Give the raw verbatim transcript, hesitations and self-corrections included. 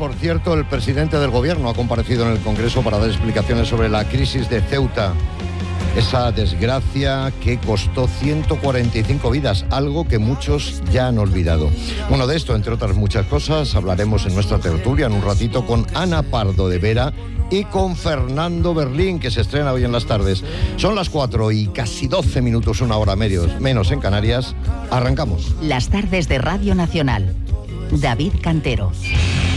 por cierto, el presidente del Gobierno ha comparecido en el Congreso para dar explicaciones sobre la crisis de Ceuta. Esa desgracia que costó ciento cuarenta y cinco vidas, algo que muchos ya han olvidado. Bueno, de esto, entre otras muchas cosas, hablaremos en nuestra tertulia en un ratito con Ana Pardo de Vera y con Fernando Berlín, que se estrena hoy en las tardes. Son las cuatro y casi doce minutos, una hora medios, menos en Canarias. Arrancamos. Las tardes de Radio Nacional. David Cantero.